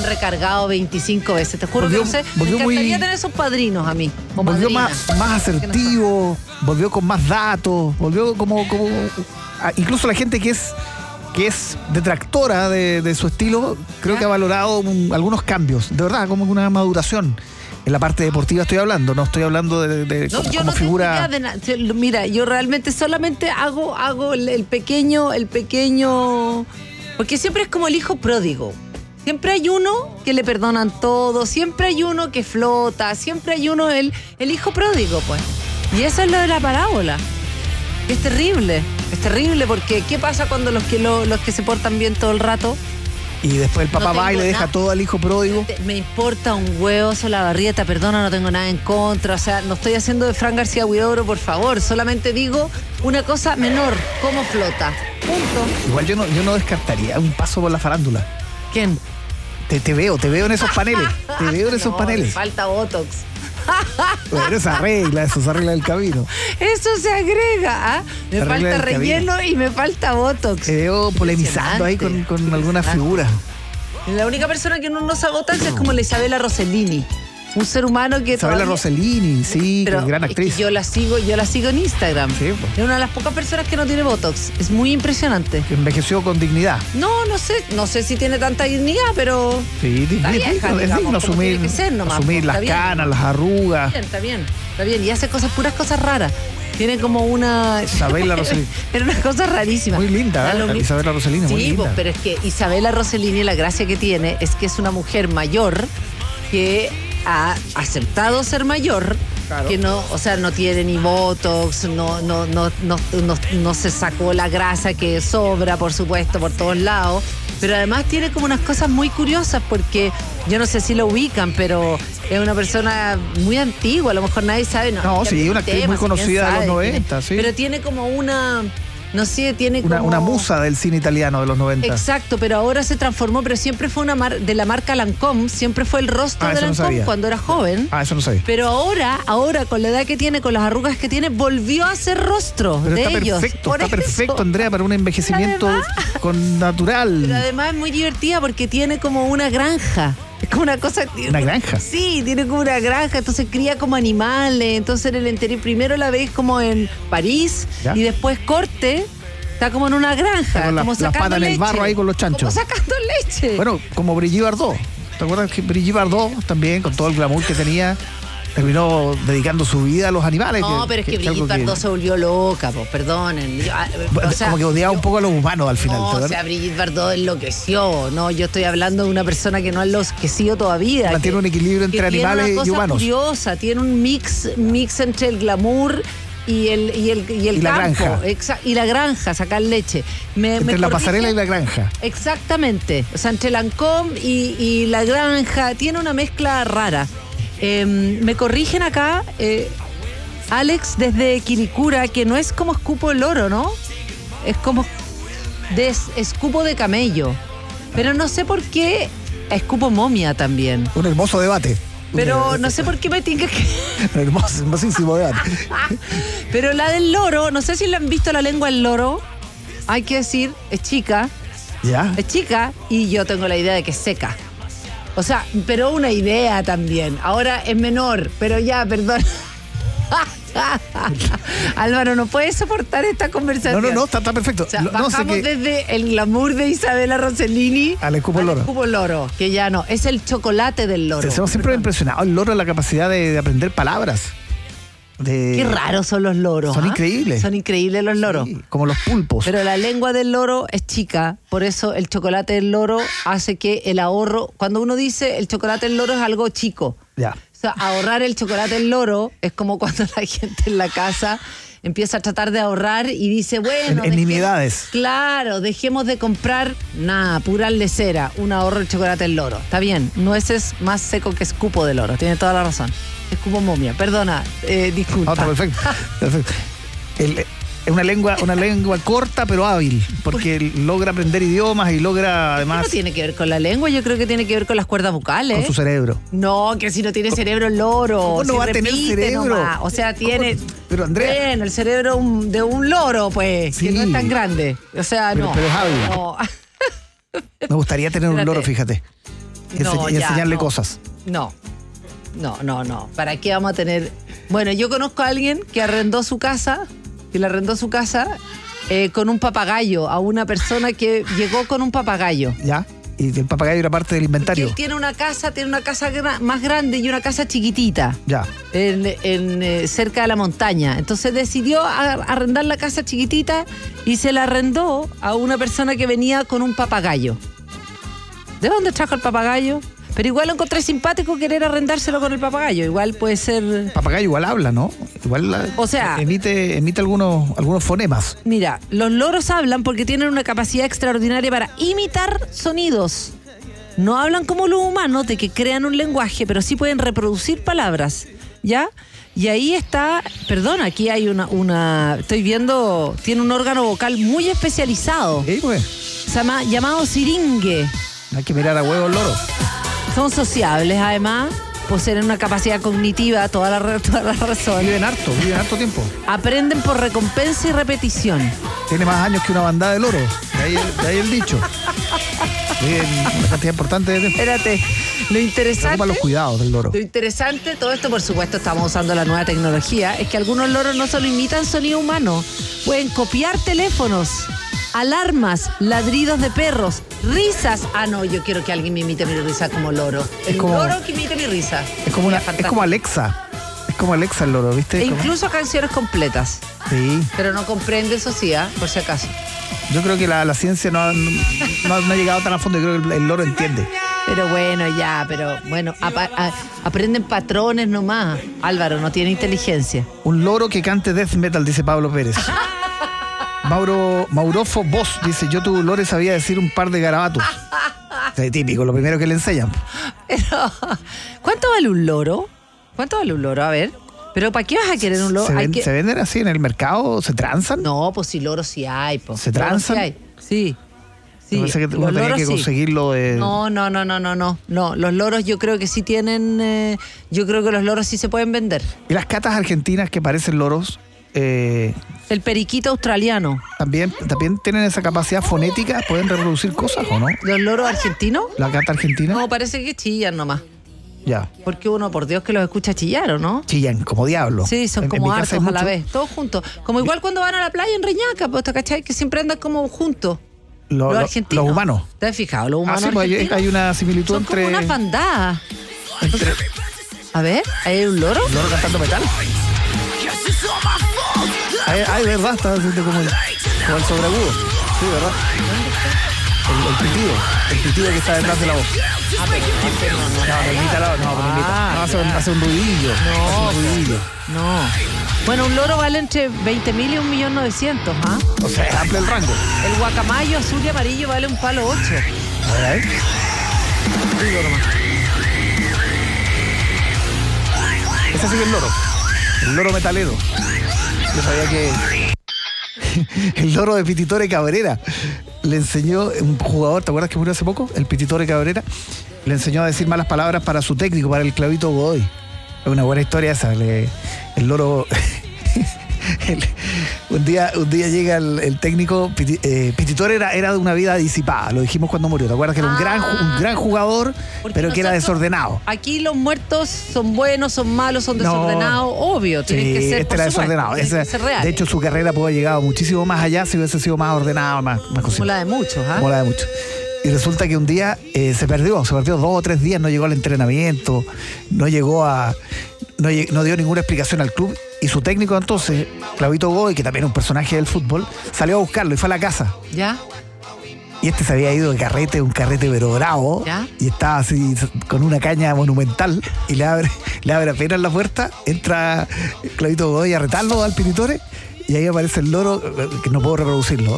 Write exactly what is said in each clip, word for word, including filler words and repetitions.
recargado veinticinco veces. Te juro volvió, que no sé. Me encantaría muy, tener esos padrinos a mí. Volvió más, más asertivo, no volvió con más datos, volvió como, como incluso la gente que es que es detractora de, de su estilo, creo ¿Ya? que ha valorado un, algunos cambios, de verdad, como una maduración. En la parte deportiva estoy hablando, no estoy hablando de, de no, como, yo como no figura. De na- Mira, yo realmente solamente hago, hago el, el pequeño, el pequeño, porque siempre es como el hijo pródigo. Siempre hay uno que le perdonan todo, siempre hay uno que flota, siempre hay uno, el, el hijo pródigo, pues. Y eso es lo de la parábola. Es terrible, es terrible porque ¿qué pasa cuando los que lo, los que se portan bien todo el rato? Y después el papá no va y le deja nada, todo al hijo pródigo. Me importa un huevo, Solabarrieta, perdona, no tengo nada en contra. O sea, no estoy haciendo de Fran García Huidobro, por favor. Solamente digo una cosa menor, cómo flota. Punto. Igual yo no, yo no descartaría un paso por la farándula. ¿Quién? Te, te veo, te veo en esos paneles. Te veo en esos no, paneles. Me falta Botox. Bueno, esa regla, eso se arregla del camino. Eso se agrega, ¿ah? Me se falta relleno camino. Y me falta Botox. Te veo polemizando ahí con, con algunas figuras. La única persona que no nos agota es como la Isabela Rossellini. Un ser humano que Isabela todavía... Rossellini, sí, pero gran actriz. Es que yo la sigo, yo la sigo en Instagram. Sí, pues. Es una de las pocas personas que no tiene Botox. Es muy impresionante. Que envejeció con dignidad. No, no sé, no sé si tiene tanta dignidad, pero. Sí, dignidad. Es digno asumir, que ser nomás, asumir las bien, canas, las arrugas. Está bien, está bien, está bien. Y hace cosas, puras cosas raras. Tiene como una. Isabela Rossellini. Era una cosa rarísima. Muy linda, ¿eh? Isabela Rossellini, sí, muy linda. Pues, pero es que Isabela Rossellini, la gracia que tiene es que es una mujer mayor que ha aceptado ser mayor, claro. Que no, o sea, no tiene ni botox, no, no, no, no, no, no se sacó la grasa que sobra, por supuesto, por todos lados, pero además tiene como unas cosas muy curiosas porque yo no sé si lo ubican, pero es una persona muy antigua, a lo mejor nadie sabe. No, no sí, una actriz muy conocida de los noventa, sí. Pero tiene como una... No sé, tiene una, como... Una musa del cine italiano de los noventa. Exacto, pero ahora se transformó, pero siempre fue una mar... de la marca Lancôme, siempre fue el rostro ah, de Lancôme no cuando era joven. Ah, eso no sabía. Pero ahora, ahora con la edad que tiene, con las arrugas que tiene, volvió a ser rostro pero de está ellos. Perfecto, Por está eso. perfecto, Andrea, para un envejecimiento además, con natural. Pero además es muy divertida porque tiene como una granja. Es como una cosa... ¿Una granja? Sí, tiene como una granja, entonces cría como animales, entonces en el interior primero la ves como en París, ¿ya? Y después corte, está como en una granja, con la, como sacando las patas en el barro ahí con los chanchos. Como sacando leche. Bueno, como Brigitte Bardot. ¿Te acuerdas que Brigitte Bardot también, con todo el glamour que tenía, terminó dedicando su vida a los animales? No, que, pero es que, que Brigitte Bardot que... se volvió loca, pues, perdonen. Yo, o sea, como que odiaba yo, un poco a los humanos al final. No, o sea, Brigitte Bardot enloqueció. No, yo estoy hablando de una persona que no ha enloquecido todavía. Mantiene un equilibrio entre animales y humanos. Tiene una cosa curiosa, tiene un mix, mix entre el glamour y el y el y el y campo, la granja. Exa- y la granja, sacar leche. Me, entre me la corrige, pasarela y la granja. Exactamente, o sea, entre Lancôme y, y la granja tiene una mezcla rara. Eh, me corrigen acá, eh, Alex desde Quilicura, que no es como escupo el loro, ¿no? Es como de escupo de camello, pero no sé por qué escupo momia también. Un hermoso debate. Pero no sé por qué me tinca que... Hermoso, hermosísimo debate. Pero la del loro, no sé si le han visto la lengua del loro. Hay que decir, es chica. ¿Ya? Es chica y yo tengo la idea de que es seca. O sea, pero una idea también. Ahora es menor, pero ya, perdón. Álvaro, no puedes soportar esta conversación. No, no, no, está, está perfecto. O sea, no, bajamos no sé que... desde el glamour de Isabela Rossellini al escupo loro. Al escupo loro, que ya no, es el chocolate del loro. Se, se siempre impresionado el loro en la capacidad de, de aprender palabras. De... Qué raros son los loros. Son ¿eh? increíbles. Son increíbles los loros. Sí, como los pulpos. Pero la lengua del loro es chica, por eso el chocolate del loro hace que el ahorro, cuando uno dice el chocolate del loro es algo chico. Ya. O sea, ahorrar el chocolate del loro es como cuando la gente en la casa empieza a tratar de ahorrar y dice, bueno... En, en nimiedades. Claro, dejemos de comprar, nada, pura lecera, un ahorro del chocolate del loro. Está bien, nueces más seco que escupo del loro, tiene toda la razón. Escupo momia, perdona, eh, disculpa. No, perfecto, perfecto. El, es una lengua, una lengua corta pero hábil, porque logra aprender idiomas y logra además... No tiene que ver con la lengua, yo creo que tiene que ver con las cuerdas vocales. Con su cerebro. No, que si no tiene cerebro el loro. ¿Cómo no si va a tener cerebro? Nomás. O sea, tiene... ¿Cómo? Pero Andrea... Bueno, el cerebro un, de un loro, pues, sí, que no es tan grande. O sea, pero, no. Pero es hábil. No. Me gustaría tener Espérate. un loro, fíjate. y, No, ense- y ya, enseñarle no. cosas. No, no, no, no. ¿Para qué vamos a tener...? Bueno, yo conozco a alguien que arrendó su casa, que le arrendó su casa eh, con un papagayo, a una persona que llegó con un papagayo. ¿Ya? Y el papagayo era parte del Que inventario. él tiene una casa, tiene una casa gra- más grande y una casa chiquitita. Ya. En, en, eh, cerca de la montaña. Entonces decidió a- arrendar la casa chiquitita y se la arrendó a una persona que venía con un papagayo. ¿De dónde trajo el papagayo? Pero igual lo encontré simpático querer arrendárselo con el papagayo. Igual puede ser... Papagayo igual habla, ¿no? Igual la- O sea- emite, emite algunos, algunos fonemas. Mira, los loros hablan porque tienen una capacidad extraordinaria para imitar sonidos. No hablan como los humanos, de que crean un lenguaje, pero sí pueden reproducir palabras, ¿ya? Y ahí está, perdón, aquí hay una, una estoy viendo, tiene un órgano vocal muy especializado, ¿Eh? Pues, se llama, llamado siringue. hay que mirar a huevo el loro. Son sociables, además, poseen una capacidad cognitiva, toda la, ra- toda la razón. Viven harto, viven harto tiempo. Aprenden por recompensa y repetición. Tiene más años que una bandada de loros. De ahí, el- de ahí el dicho. Viven una cantidad importante de tiempo. Espérate, lo Se interesante... ocupan los cuidados del loro. Lo interesante, todo esto por supuesto estamos usando la nueva tecnología, es que algunos loros no solo imitan sonido humano, pueden copiar teléfonos, alarmas, ladridos de perros, risas. Ah, no, yo quiero que alguien me imite mi risa como loro. El como- loro que imite mi risa. Es como, una, Sería es como fantástico. Alexa. Es como Alexa el loro, ¿viste? E Como- incluso canciones completas, Sí. pero no comprende eso sí, ¿ah? Por si acaso. Yo creo que la, la ciencia no ha, no, no ha llegado tan a fondo. Yo creo que el, el loro entiende. Pero bueno, ya, pero bueno, apa- a- aprenden patrones nomás. Álvaro no tiene inteligencia. Un loro que cante death metal, dice Pablo Pérez. Mauro, Maurofo Boss dice, yo tu lore sabía decir un par de garabatos. Es típico, lo primero que le enseñan. Pero, ¿cuánto vale un loro? ¿Cuánto vale un loro? A ver. ¿Pero para qué vas a querer un loro? ¿Se, Hay ven- que- ¿Se venden así en el mercado? ¿Se transan? No, pues si loros sí hay. Pues. ¿Se Loros transan? Sí, hay. Sí. Sí, Me parece que uno los tenía loros que sí. conseguirlo de... No, no, no, no, no, no. No, los loros yo creo que sí tienen... eh, yo creo que los loros sí se pueden vender. Y las catas argentinas que parecen loros, eh, El periquito australiano. también, también tienen esa capacidad fonética, pueden reproducir cosas, ¿o no? ¿Los loros argentinos? La cata argentina, No, parece que chillan nomás. ya, Porque uno, por Dios, que los escucha chillar, ¿o no? chillan como diablo. Sí, son En- en como mi casa hay hartos a la mucho. vez, todos juntos. Como igual cuando van a la playa en Reñaca, pues, ¿te cachai? Que siempre andan como juntos. Lo- los lo- argentinos. los humanos. ¿Te has fijado? Los Ah, humanos sí, pues hay, argentinos hay una similitud son entre... como una bandada. entre A ver, ¿hay un loro? loro cantando metal. Ay, ay, verdad, estaba haciendo como el, como el sobreagudo. Sí, verdad. El, el pitido, el pitido que está detrás de la voz. Ah, pero no, no, No, no imita la, no, pero imita. Ah, No, hace, un, ya. hace un ruidillo. No, hace un ruidillo. no. Bueno, un loro vale entre veinte mil y un millón novecientos, ¿ah? O sea, es amplio el rango. El guacamayo azul y amarillo vale un palo ocho. A ver, ahí. Digo nomás. Ese sí que es el loro. El loro metalero. Yo sabía que el loro de Pititore Cabrera le enseñó un jugador, ¿te acuerdas que murió hace poco? El Pititore Cabrera le enseñó a decir malas palabras para su técnico, para el Clavito Godoy. Es una buena historia esa. le- el loro... el- un, día, un día llega el, el técnico, Piti- eh, Pititore era, era de una vida disipada, lo dijimos cuando murió. ¿Te acuerdas que era un, gran, ju- un gran jugador, Porque pero que era nosotros- desordenado? Aquí los muertos son buenos, son malos, son No. desordenados, obvio, tienen Sí, que ser, este por era supuesto, desordenado. tienen Ese- que ser reales. de hecho, su carrera pudo haber llegado muchísimo más allá si hubiese sido más ordenado, más, más como cosido. la de muchos, ¿ah? Como la de muchos. Y resulta que un día eh, se perdió, se perdió dos o tres días, no llegó al entrenamiento, no llegó a. No, lle- no dio ninguna explicación al club. Y su técnico entonces, Clavito Godoy, que también es un personaje del fútbol, salió a buscarlo y fue a la casa. ¿Ya? Y este se había ido de carrete, un carrete pero bravo. ¿Ya? Y estaba así con una caña monumental. Y le abre, le abre apenas la puerta. Entra Clavito Godoy a retarlo al Pititore. Y ahí aparece el loro, que no puedo reproducirlo.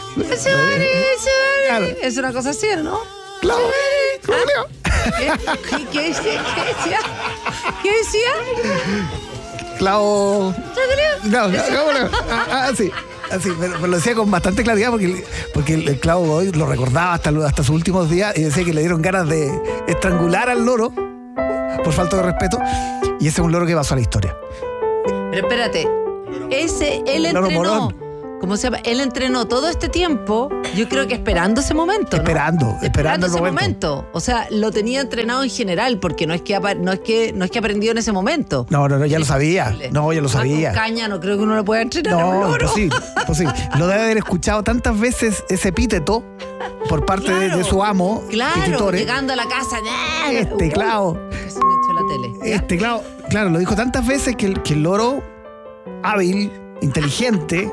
Claro. Es una cosa así, ¿no? Claro, Claudio. ¿Qué, ¿Qué, qué decía? ¿Qué decía? ¿Qué decía? Clavo. No, no, no, ah, ah, sí. Así, pero, pero lo decía con bastante claridad porque, porque el, el Clavo Godoy lo recordaba hasta, lo- hasta sus últimos días y decía que le dieron ganas de estrangular al loro por falta de respeto. Y ese es un loro que pasó a la historia. Pero espérate, ese, él Loro entrenó morón. ¿Cómo se llama? Él entrenó todo este tiempo, yo creo que esperando ese momento, ¿no? Esperando, esperando, esperando el ese momento. momento. O sea, lo tenía entrenado en general, porque no es que apa- no es que no es que aprendió en ese momento. No, no, no, ya lo sabía. Imposible. No, ya lo Ah, con sabía. caña, no creo que uno lo pueda entrenar a un No, loro. imposible, imposible. Lo debe haber escuchado tantas veces ese epíteto por parte de, Claro, de su amo, Claro, Pititore. llegando a la casa. ¡ah! Este, Uy, claro. casi me echó la tele. ¿ya? Este, claro, claro, lo dijo tantas veces que el, que el loro, hábil, inteligente,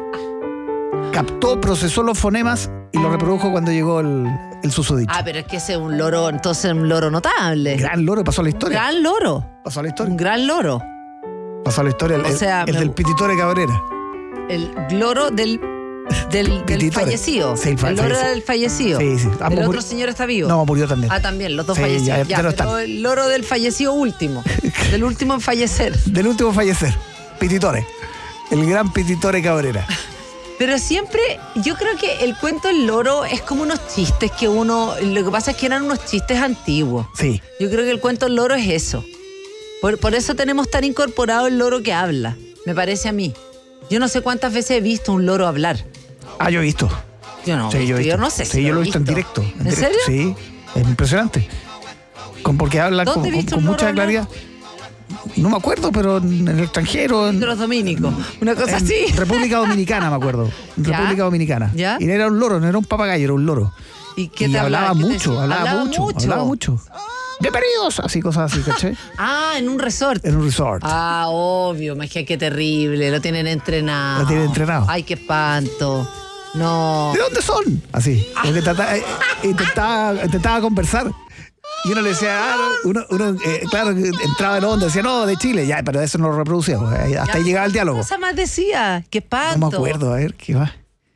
captó, procesó los fonemas y lo reprodujo cuando llegó el, el susodicho. Ah, pero es que ese es un loro, entonces un loro notable. Gran loro, pasó a la Un historia. gran loro. Pasó a la Un historia. gran loro. Pasó a la historia el, O sea, el me- del Pititore Cabrera. El loro del, del, del Pititore. fallecido. Sí, el fa- el loro fallecido. del fallecido. Sí, sí. El Ambos otro muri- señor está vivo. No, murió también. Ah, también, los dos Sí, fallecidos. ya- Ya, ya no pero están. el loro del fallecido último. Del último en fallecer. Del último fallecer, Pititore. El gran Pititore Cabrera. Pero siempre, yo creo que el cuento del loro es como unos chistes que uno. Lo que pasa es que eran unos chistes antiguos. Sí. Yo creo que el cuento del loro es eso. Por, por eso tenemos tan incorporado el loro que habla, me parece a mí. Yo no sé cuántas veces he visto un loro hablar. Ah, yo he visto. Yo no, Sí, yo, he yo visto. no sé si Sí, yo lo he visto en directo. ¿En directo. serio? Sí, es impresionante. Con, porque habla con, ¿Dónde con- viste con un loro mucha hablar? claridad. No me acuerdo, pero en el extranjero. En, De los dominicos, una cosa en así. República Dominicana, me acuerdo. En ¿Ya? República Dominicana. ¿Ya? Y era un loro, no era un papagayo, era un loro. ¿Y qué y te hablaba ¿Qué te mucho, decía? hablaba, mucho, hablaba mucho. Bienvenidos, así cosas así, ¿caché? Ah, en un resort. En un resort. Ah, obvio, magia, qué terrible, lo tienen entrenado. Lo tienen entrenado. Ay, qué espanto. No. ¿De dónde son? Así. Porque trataba- eh, intentaba, intentaba conversar. Y uno le decía, ah, no, uno, uno eh, claro, entraba en onda, decía, no, de Chile, ya, pero eso no lo reproducíamos. eh, Hasta ahí llegaba el diálogo. ¿Qué cosa más decía? Qué espanto. No me acuerdo, a ver, ¿qué va?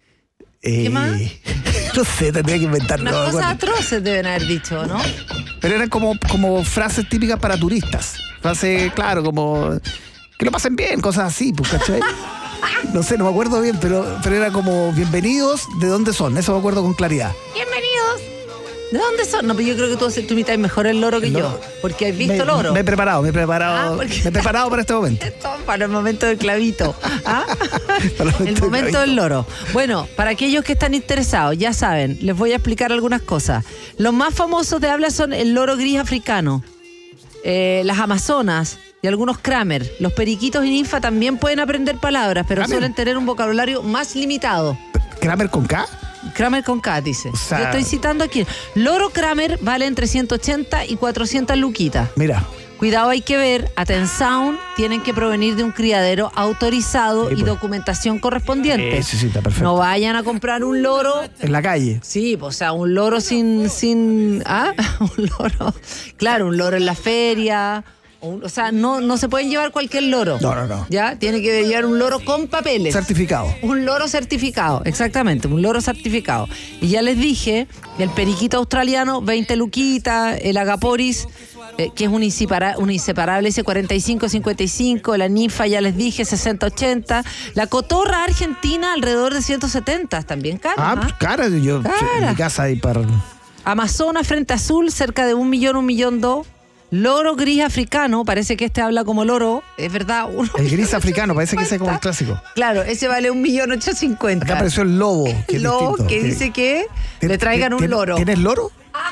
Eh, ¿Qué más? No sé, tendría que inventarlo. Unas no me cosas acuerdo. atroces deben haber dicho, ¿no? Pero eran como, como frases típicas para turistas. Frases, claro, como que lo pasen bien, cosas así, pues, ¿cachai? No sé, no me acuerdo bien, pero, pero era como bienvenidos, ¿de dónde son? Eso me acuerdo con claridad. Bienvenidos. ¿De dónde son? No, pero yo creo que tú, tú imitas mejor el loro que El yo. loro. Porque has visto me, loro. Me he preparado, me he preparado. Ah, porque- Me he preparado para este momento. Esto para el momento del clavito. ¿Ah? Para el momento el del momento clavito. del loro. Bueno, para aquellos que están interesados, ya saben, les voy a explicar algunas cosas. Los más famosos de habla son el loro gris africano, eh, las amazonas y algunos kramer. Los periquitos y ninfa también pueden aprender palabras, pero Kramer. suelen tener un vocabulario más limitado. ¿Kramer con K? Kramer con K, dice. O sea- Yo estoy citando aquí. Loro Kramer vale entre ciento ochenta y cuatrocientas luquitas. Mira, Cuidado, hay que ver, atención, tienen que provenir de un criadero autorizado Sí, y pues. documentación correspondiente. Sí, sí, sí, está perfecto. No vayan a comprar un loro. en la calle. Sí, pues, o sea, un loro sin, sin, ¿ah? Un loro, claro, un loro en la feria, o, un- o sea, no, no se pueden llevar cualquier loro. No, no, no. Ya, tiene que llevar un loro con papeles. Certificado. Un loro certificado, exactamente, un loro certificado. Y ya les dije, el periquito australiano, veinte luquitas, el agaporis, eh, que es un, insepara- un inseparable, ese cuarenta y cinco cincuenta y cinco, la ninfa, ya les dije, sesenta ochenta, la cotorra argentina, alrededor de ciento setenta, también cara. Ah, ¿ah? pues cara, yo Cara. en mi casa ahí para. Amazonas, frente azul, cerca de un millón, un millón dos. Loro gris africano, parece que este habla como loro, es verdad. Uno, El gris africano, parece que ese es como el clásico. claro, ese vale un millón ochocientos cincuenta. Acá apareció el lobo, que es Lobo distinto. que dice que le traigan un ¿Tien- loro. ¿Tienes loro?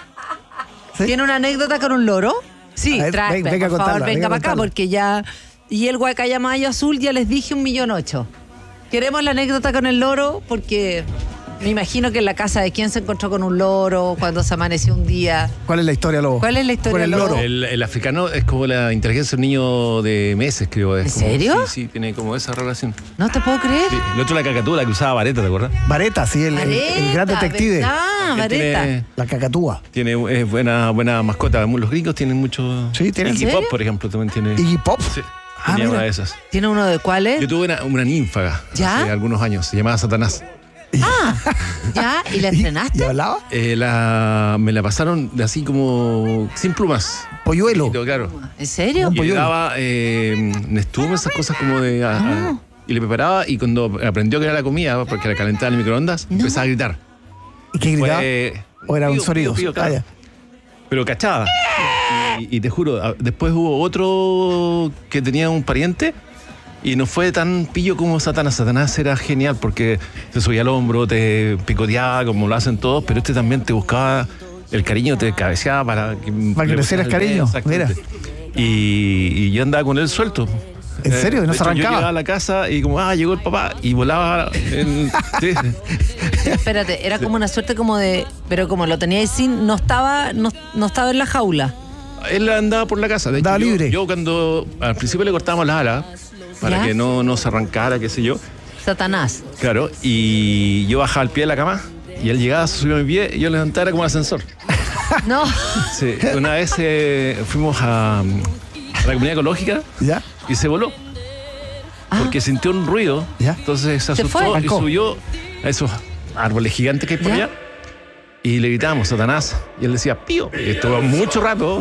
¿Sí? ¿Tiene una anécdota con un loro? Sí, A ver, trae, ven- venga a por favor, contarla, venga venga a para acá, contarla. porque ya. Y el guacayamayo azul, ya les dije un millón ocho. Queremos la anécdota con el loro, porque me imagino que en la casa de quién se encontró con un loro cuando se amaneció un día. ¿Cuál es la historia, lobo? ¿Cuál es la historia Con el del loro. lobo? El, el africano es como la inteligencia de un niño de meses, creo. Es ¿En como- serio? Sí, sí, tiene como esa relación. No te puedo creer. Sí, el otro la cacatúa, la que usaba vareta, ¿te acuerdas? Vareta, sí, el, el- el gran Vareta, detective. ¿verdad? Que Vareta. Tiene, La cacatúa. tiene es buena, buena mascota. Los gringos tienen mucho. Sí, tienen. Iggy ¿En Pop, serio? por ejemplo, también tiene. Iggy Pop. Sí, Ah, tenía mira. una de esas. ¿Tiene uno de cuáles? Yo tuve una, una ninfa ¿Ya? hace algunos años, se llamaba Satanás. Ah, ¿ya? ¿Y la ¿Y, entrenaste? ¿Y hablaba? Eh, la, me la pasaron de así como sin plumas. Polluelo. Pero, claro. ¿En serio? Y le polluelo. daba eh, Nestum, esas cosas como de. a- a- Ah. y le preparaba, y cuando aprendió que era la comida, porque la calentaba en el microondas, No. empezaba a gritar. ¿Y qué gritaba? Fue- ¿O era un pío, sonido? pío, pío, claro. Ah, ya. Pero cachaba. Y, y te juro, a- después hubo otro que tenía un pariente Y no fue tan pillo como Satanás. Satanás era genial porque te subía al hombro, te picoteaba como lo hacen todos, pero este también te buscaba el cariño, te cabeceaba para que, para que le hicieras cariño. Mira. Y, y yo andaba con él suelto. ¿En serio? ¿Y no se arrancaba? Yo llegaba a la casa y como, ah, llegó el papá y volaba. En, sí. Espérate, era como una suerte como de, pero como lo teníais sin, no estaba, no, no estaba en la jaula. Él andaba por la casa. De hecho, andaba yo, libre. Yo cuando al principio le cortábamos las alas para ¿Ya? que no, no se arrancara, qué sé yo. Satanás. Claro, y yo bajaba al pie de la cama y él llegaba, se subía a mi pie y yo levantaba, era como un ascensor. No. Sí, una vez eh, fuimos a, a la comunidad ecológica ¿Ya? y se voló. Ah. Porque sintió un ruido, ¿Ya? entonces se ¿Se asustó fue? y subió a esos árboles gigantes que hay por ¿Ya? allá. Y le gritábamos, Satanás. Y él decía, pío. Y estuvo mucho rato.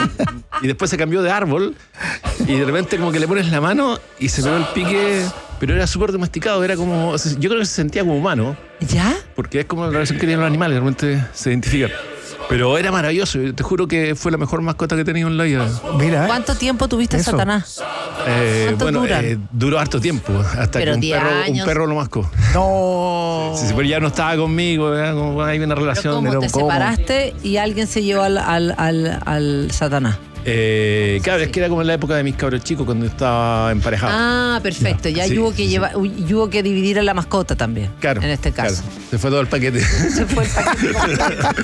Y después se cambió de árbol. Y de repente como que le pones la mano y se pegó el pique. Pero era súper domesticado. Era como, yo creo que se sentía como humano. ¿Ya? Porque es como la relación que tienen los animales. Realmente se identifican. Pero era maravilloso. Te juro que fue la mejor mascota que he tenido en la vida. Mira. ¿Cuánto tiempo tuviste a Eso. Satanás? Eh, ¿Cuánto bueno, duran? eh, duró harto tiempo. Hasta Pero que un diez perro, un años. perro lo mascó. No. Sí, sí, pero ya no estaba conmigo, era como hay una Pero relación. ¿cómo pero te ¿cómo? separaste y alguien se llevó al, al, al, al Satanás? Eh, claro, es que era como en la época de mis cabros chicos cuando estaba emparejado. Ah, perfecto. Ya Sí, hubo que sí. llevar, hubo que dividir a la mascota también. Claro. En este caso. claro. Se fue todo el paquete. Se fue el paquete completo.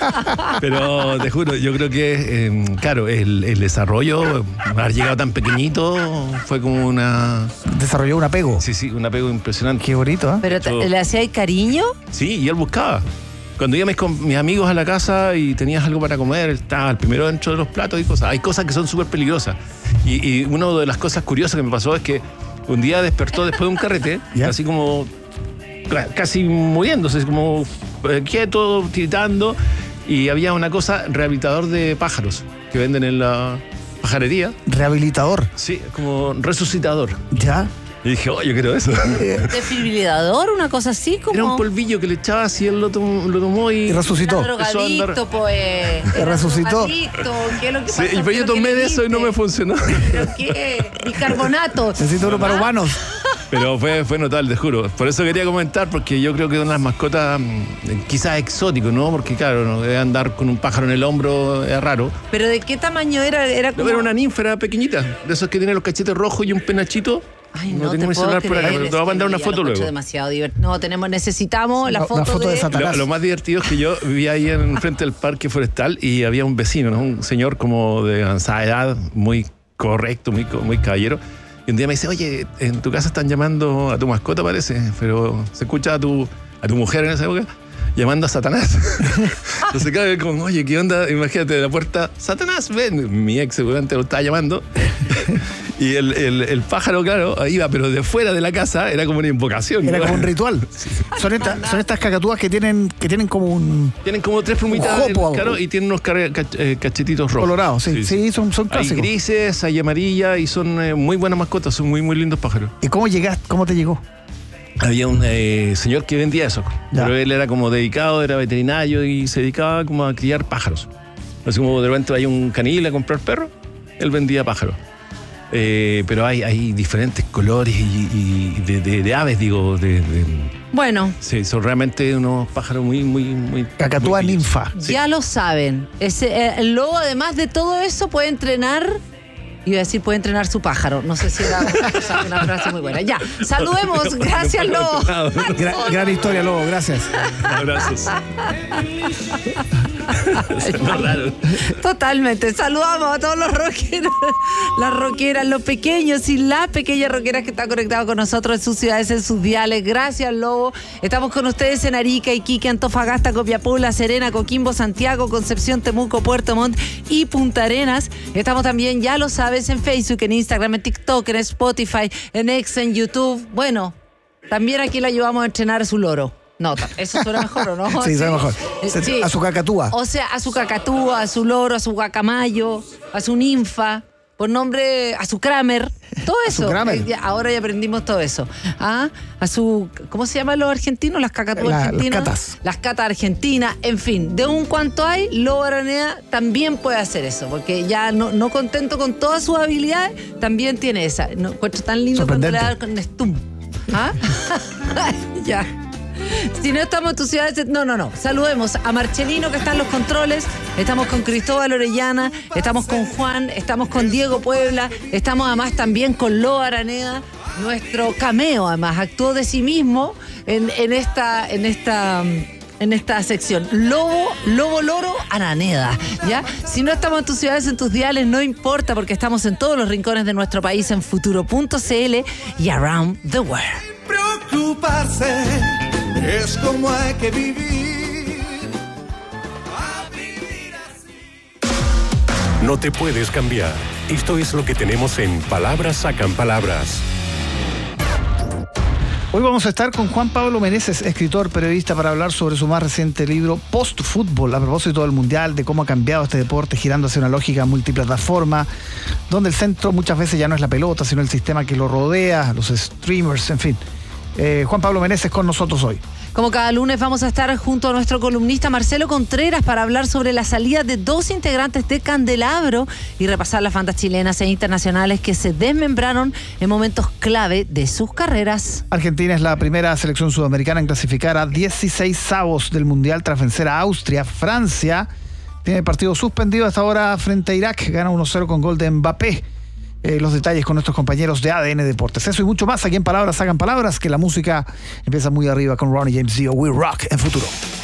Pero te juro, yo creo que, eh, claro, el, el desarrollo, haber llegado tan pequeñito, fue como una. Desarrolló un apego. Sí, sí, un apego impresionante. Qué bonito, ¿eh? Pero te- Yo- ¿le hacíais cariño? Sí, y él buscaba. Cuando iba mis, con mis amigos a la casa y tenías algo para comer, él estaba el primero dentro de los platos y cosas. Hay cosas que son súper peligrosas. Y, y una de las cosas curiosas que me pasó es que un día despertó después de un carrete, ¿Ya? así como ca- casi muriéndose, como eh, quieto, tiritando. Y había una cosa, rehabilitador de pájaros, que venden en la pajarería. Rehabilitador. Sí, como resucitador. ¿Ya? Y dije, oh, yo quiero eso. ¿Desfibrilador? ¿Una cosa así? Como... Era un polvillo que le echaba y él lo, tom- lo tomó y... Y resucitó. Era drogadicto, Eso pues. Era resucitó. drogadicto. ¿Qué es lo que Sí, pasa? y pero ¿Qué es yo lo que tomé le de eso y no diste? me funcionó. ¿Pero qué? Bicarbonato. Necesito uno para ¿Ah? humanos. Pero fue, fue notable, te juro. Por eso quería comentar, porque yo creo que son las mascotas mm, quizás exóticos, ¿no? Porque claro, no debe andar con un pájaro en el hombro, es raro. ¿Pero de qué tamaño era? Era No, como... era una ninfera pequeñita, de esos que tienen los cachetes rojos y un penachito. Ay, no, tengo te mi puedo celular por acá, creer, pero te voy a es mandar que una ya foto lo encuentro luego. demasiado divertido. No, tenemos, necesitamos la La- foto, la foto de de... Satanás. Lo, lo más divertido es que yo vivía ahí en frente del parque forestal y había un vecino, ¿no? Un señor como de avanzada edad, muy correcto, muy, co- muy caballero. Y un día me dice, oye, en tu casa están llamando a tu mascota, parece, pero se escucha a tu, a tu mujer en esa época llamando a Satanás. Entonces, claro, como, oye, ¿qué onda? Imagínate, de la puerta, Satanás, ven. Mi ex seguramente lo estaba llamando. Y el, el, el pájaro, claro, iba, pero de fuera de la casa era como una invocación. Era ¿no? como un ritual. Son, esta- son estas cacatúas que tienen, que tienen como un Tienen como tres plumitas Un jopo, en- claro, y tienen unos car- cach- eh, cachetitos rojos. colorado. Sí, sí, son, son Hay clásicos. grises, hay amarillas y son eh, muy buenas mascotas, son muy, muy lindos pájaros. ¿Y cómo llegaste? ¿Cómo te llegó? Había un eh, señor que vendía eso, Ya. pero él era como dedicado, era veterinario y se dedicaba como a criar pájaros. Así como de repente hay un canil a comprar perros, él vendía pájaros. Eh, pero hay, hay diferentes colores y, y de, de- de aves, digo, de, de- Bueno, sí, son realmente unos pájaros muy, muy, muy... Cacatúa muy bellos. ninfa. Sí. ya lo saben. Ese, eh, el lobo, además de todo eso, puede entrenar... Iba a decir, puede entrenar su pájaro. No sé si era una, cosa- una frase muy buena. Ya, saludemos. Gracias, Lobo. Gra- gran historia, Lobo, gracias. Abrazos. No, raro. Totalmente. Saludamos a todos los rockeros, las rockeras, los pequeños y las pequeñas rockeras que están conectados con nosotros en sus ciudades, en sus diales. Gracias, Lobo. Estamos con ustedes en Arica, Iquique, Antofagasta, Copiapó, La Serena, Coquimbo, Santiago, Concepción, Temuco, Puerto Montt y Punta Arenas. Estamos también, ya lo sabes, en Facebook, en Instagram, en TikTok, en Spotify, en X, en YouTube. Bueno, también aquí le ayudamos a entrenar a su loro. No, eso suena mejor, ¿o no? Sí, suena mejor. Eh, sí. A su cacatúa. O sea, a su cacatúa, a su loro, a su guacamayo, a su ninfa. por nombre a su Kramer, todo A su eso. Kramer. Eh, ya- ahora ya aprendimos todo eso. ¿Ah? A su, ¿cómo se llaman los argentinos? Las cacatúas La- las argentinas. catas. Las catas argentinas, en fin, de un cuanto hay, Lobo Araneda también puede hacer eso, porque ya no, no contento con todas sus habilidades, también tiene esa. No encuentro tan lindo cuando le da Sorprendente. con Stum. ¿Ah? Ya. Si no estamos en tu ciudad, no, no, no. Saludemos a Marcelino, que está en los controles. Estamos con Cristóbal Orellana, estamos con Juan, estamos con Diego Puebla, estamos además también con Lobo Araneda. Nuestro cameo, además, actuó de sí mismo en, en esta, en esta, en esta sección. Lobo, Lobo Loro Araneda, ¿ya? Si no estamos en tus ciudades, en tus diales, no importa, porque estamos en todos los rincones de nuestro país, en futuro punto c l y around the world. Preocuparse es como hay que vivir. No te puedes cambiar. Esto es lo que tenemos en Palabras Sacan Palabras. Hoy vamos a estar con Juan Pablo Meneses, escritor, periodista, para hablar sobre su más reciente libro Post Fútbol, a propósito del Mundial, de cómo ha cambiado este deporte girando hacia una lógica multiplataforma, donde el centro muchas veces ya no es la pelota, sino el sistema que lo rodea, los streamers, en fin. Eh, Juan Pablo Meneses con nosotros hoy. Como cada lunes vamos a estar junto a nuestro columnista Marcelo Contreras para hablar sobre la salida de dos integrantes de Candelabro y repasar las bandas chilenas e internacionales que se desmembraron en momentos clave de sus carreras. Argentina es la primera selección sudamericana en clasificar a dieciséis avos del Mundial tras vencer a Austria. Francia tiene el partido suspendido hasta ahora frente a Irak, gana uno cero con gol de Mbappé. Eh, los detalles con nuestros compañeros de A D N Deportes. Eso y mucho más aquí en Palabras Hagan Palabras, que la música empieza muy arriba con Ronnie James Dio. We Rock en futuro.